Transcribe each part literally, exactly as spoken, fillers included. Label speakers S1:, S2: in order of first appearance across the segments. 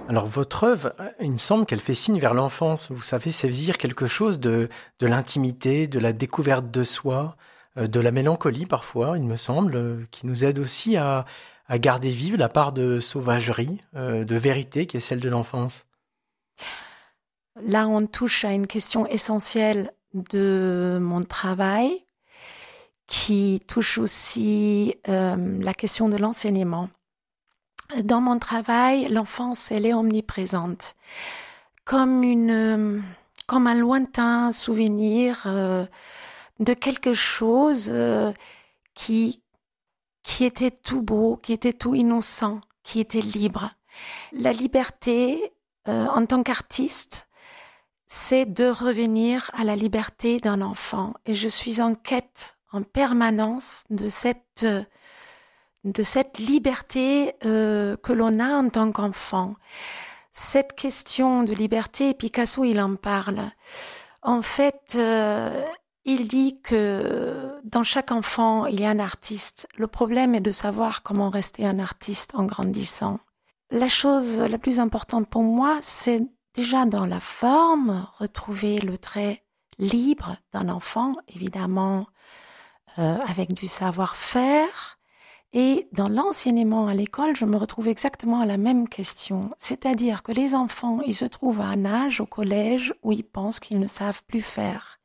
S1: Alors votre œuvre, il me semble qu'elle fait signe vers l'enfance. Vous savez saisir quelque chose de, de l'intimité, de la découverte de soi, euh, de la mélancolie parfois, il me semble, euh, qui nous aide aussi à, à garder vive la part de sauvagerie, euh, de vérité qui est celle de l'enfance.
S2: Là, on touche à une question essentielle de mon travail qui touche aussi euh, la question de l'enseignement. Dans mon travail, l'enfance, elle est omniprésente. Comme une, comme un lointain souvenir euh, de quelque chose euh, qui, qui était tout beau, qui était tout innocent, qui était libre. La liberté, euh, en tant qu'artiste, c'est de revenir à la liberté d'un enfant. Et je suis en quête en permanence de cette, de cette liberté euh, que l'on a en tant qu'enfant. Cette question de liberté, Picasso, il en parle. En fait, euh, il dit que dans chaque enfant, il y a un artiste. Le problème est de savoir comment rester un artiste en grandissant. La chose la plus importante pour moi, c'est déjà dans la forme, retrouver le trait libre d'un enfant, évidemment, euh, avec du savoir-faire. Et dans l'enseignement à l'école, je me retrouve exactement à la même question. C'est-à-dire que les enfants, ils se trouvent à un âge au collège où ils pensent qu'ils ne savent plus faire.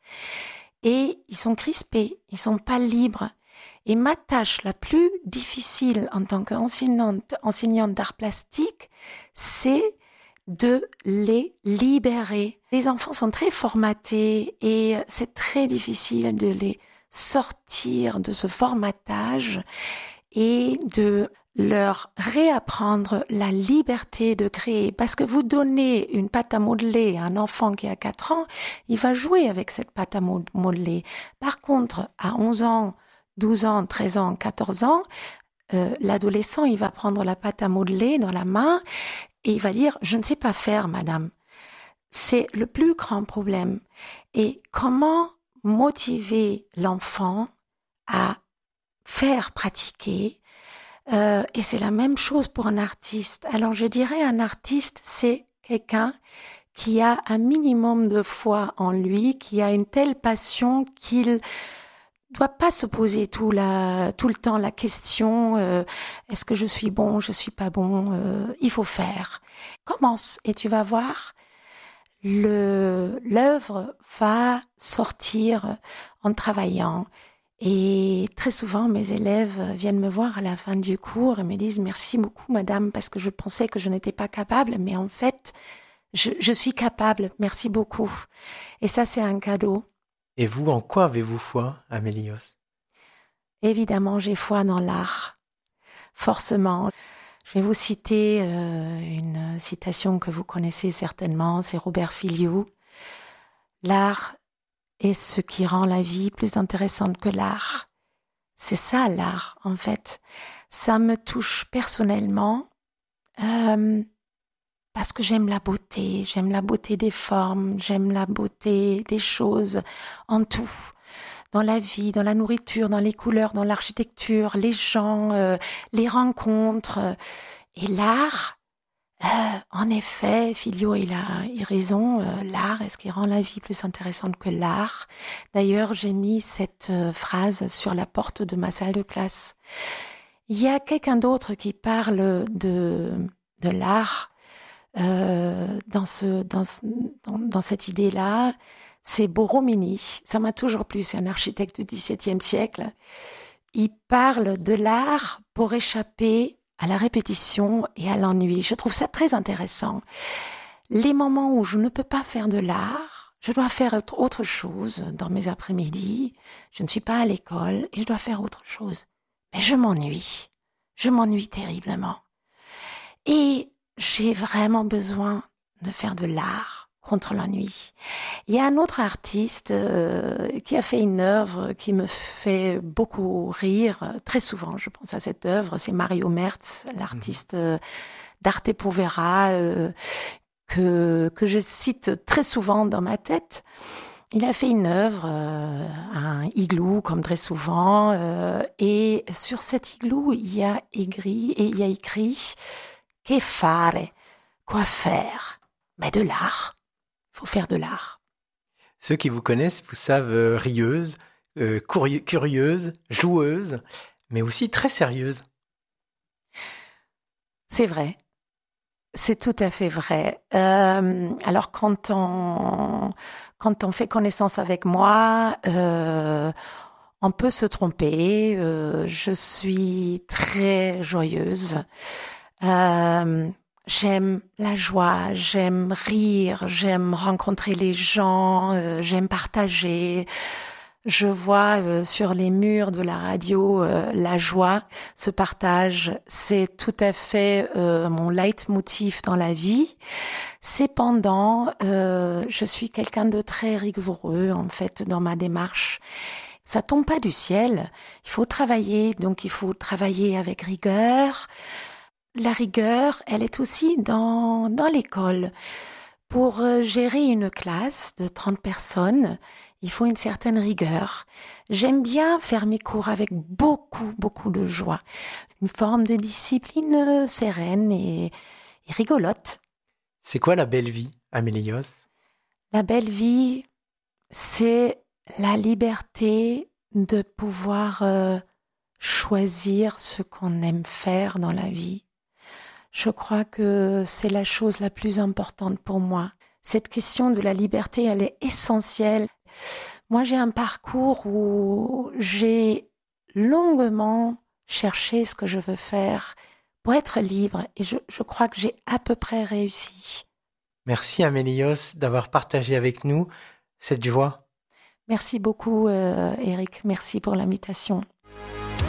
S2: Et ils sont crispés, ils sont pas libres. Et ma tâche la plus difficile en tant qu'enseignante, enseignante d'art plastique, c'est de les libérer. Les enfants sont très formatés et c'est très difficile de les sortir de ce formatage et de leur réapprendre la liberté de créer. Parce que vous donnez une pâte à modeler à un enfant qui a quatre ans, il va jouer avec cette pâte à modeler. Par contre, à onze ans, douze ans, treize ans, quatorze ans, euh, l'adolescent, il va prendre la pâte à modeler dans la main et il va dire « je ne sais pas faire, madame ». C'est le plus grand problème. Et comment motiver l'enfant à faire pratiquer euh, et c'est la même chose pour un artiste. Alors je dirais un artiste, c'est quelqu'un qui a un minimum de foi en lui, qui a une telle passion qu'il doit pas se poser tout la tout le temps la question euh, est-ce que je suis bon, je suis pas bon, euh, il faut faire. Commence et tu vas voir, le l'œuvre va sortir en travaillant. Et très souvent, mes élèves viennent me voir à la fin du cours et me disent « Merci beaucoup, madame, parce que je pensais que je n'étais pas capable, mais en fait, je, je suis capable. Merci beaucoup. » Et ça, c'est un cadeau.
S1: Et vous, en quoi avez-vous foi, Amélios ?
S2: Évidemment, j'ai foi dans l'art. Forcément. Je vais vous citer euh, une citation que vous connaissez certainement, c'est Robert Filliou. L'art est ce qui rend la vie plus intéressante que l'art. C'est ça l'art, en fait. Ça me touche personnellement euh, parce que j'aime la beauté, j'aime la beauté des formes, j'aime la beauté des choses en tout. Dans la vie, dans la nourriture, dans les couleurs, dans l'architecture, les gens, euh, les rencontres. Et l'art, euh, en effet, Filliou, il a, il a raison, euh, l'art, est-ce qui rend la vie plus intéressante que l'art? D'ailleurs, j'ai mis cette euh, phrase sur la porte de ma salle de classe. Il y a quelqu'un d'autre qui parle de, de l'art euh, dans, ce, dans, ce, dans, dans cette idée-là. C'est Borromini, ça m'a toujours plu, c'est un architecte du dix-septième siècle. Il parle de l'art pour échapper à la répétition et à l'ennui. Je trouve ça très intéressant. Les moments où je ne peux pas faire de l'art, je dois faire autre chose dans mes après-midi, je ne suis pas à l'école et je dois faire autre chose. Mais je m'ennuie, je m'ennuie terriblement. Et j'ai vraiment besoin de faire de l'art contre l'ennui. Il y a un autre artiste euh, qui a fait une œuvre qui me fait beaucoup rire, très souvent je pense à cette œuvre, c'est Mario Merz, l'artiste euh, d'Arte Povera, euh, que, que je cite très souvent dans ma tête. Il a fait une œuvre, euh, un igloo comme très souvent, euh, et sur cet igloo il y a écrit, et il y a écrit « Che fare ?» Quoi faire? Mais de l'art. Il faut faire de l'art.
S1: Ceux qui vous connaissent vous savent euh, rieuse, euh, couri- curieuse, joueuse, mais aussi très sérieuse.
S2: C'est vrai. C'est tout à fait vrai. Euh, alors quand on quand on fait connaissance avec moi, euh, on peut se tromper. Euh, je suis très joyeuse. Euh, j'aime la joie, j'aime rire, j'aime rencontrer les gens, euh, j'aime partager. Je vois euh, sur les murs de la radio euh, la joie, ce partage, c'est tout à fait euh, mon leitmotiv dans la vie. Cependant, euh, je suis quelqu'un de très rigoureux en fait dans ma démarche. Ça tombe pas du ciel. Il faut travailler, donc il faut travailler avec rigueur. La rigueur, elle est aussi dans dans l'école. Pour euh, gérer une classe de trente personnes, il faut une certaine rigueur. J'aime bien faire mes cours avec beaucoup, beaucoup de joie. Une forme de discipline euh, sereine et, et rigolote.
S1: C'est quoi la belle vie, Amélios?
S2: La belle vie, c'est la liberté de pouvoir euh, choisir ce qu'on aime faire dans la vie. Je crois que c'est la chose la plus importante pour moi. Cette question de la liberté, elle est essentielle. Moi, j'ai un parcours où j'ai longuement cherché ce que je veux faire pour être libre et je, je crois que j'ai à peu près réussi.
S1: Merci Amélios d'avoir partagé avec nous cette joie.
S2: Merci beaucoup, euh, Eric. Merci pour l'invitation.